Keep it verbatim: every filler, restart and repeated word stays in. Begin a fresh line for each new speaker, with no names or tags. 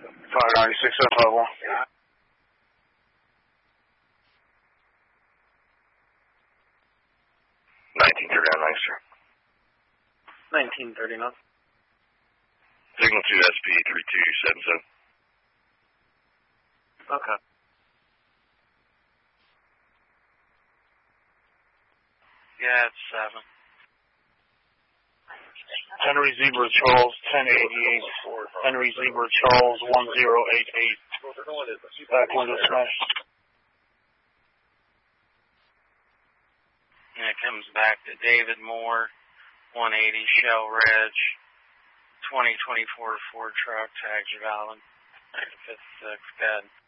five ninety-six up level.
nineteen thirty-nine, Lancaster.
nineteen thirty-nine.
Signal two S P three two seven seven.
Okay. Yeah, it's seven.
Henry Zebra Charles, ten eighty-eight. Henry Zebra Charles, one zero eight eight. Back window smashed.
And it comes back to David Moore, one eighty Shell Ridge, twenty twenty-four Ford truck, tags are valid. fifty-six, good.